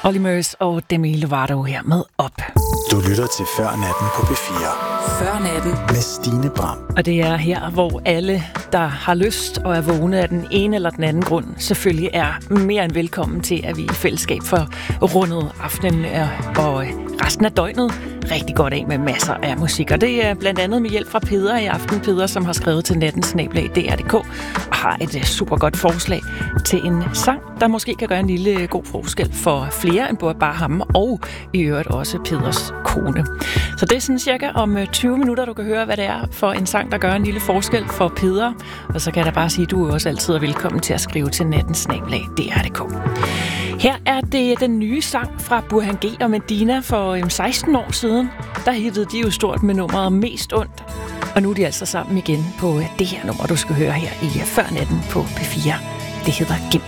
Olly Murs og Demi Lovato her med Op. Du lytter til Før Natten på P4. Før Natten med Stine Bram. Og det er her, hvor alle, der har lyst og er vågne af den ene eller den anden grund, selvfølgelig er mere end velkommen til, at vi i fællesskab får rundet aftenen og resten af døgnet rigtig godt af med masser af musik. Og det er blandt andet med hjælp fra Peder i aften. Peder, som har skrevet til natten@dr.dk og har et super godt forslag til en sang, der måske kan gøre en lille god forskel for flere end bare ham, og i øvrigt også Peders kone. Så det er sådan cirka om 20 minutter, du kan høre, hvad det er for en sang, der gør en lille forskel for Peder. Og så kan jeg da bare sige, at du er også altid velkommen til at skrive til natten@dr.dk. Her er det den nye sang fra Burhan G og Medina for 16 år siden. Der hittede de jo stort med nummeret Mest Ondt. Og nu er de altså sammen igen på det her nummer, du skal høre her i Før Natten på P4. Det hedder Gem.